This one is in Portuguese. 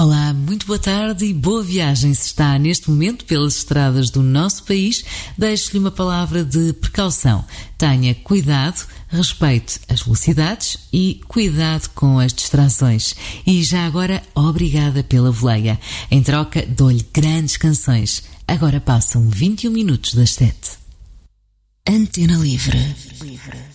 Olá, muito boa tarde e boa viagem. Se está neste momento pelas estradas do nosso país, deixo-lhe uma palavra de precaução. Tenha cuidado, respeite as velocidades e cuidado com as distrações. E já agora, obrigada pela voleia. Em troca, dou-lhe grandes canções. Agora passam 21 minutos das 7. Antena Livre.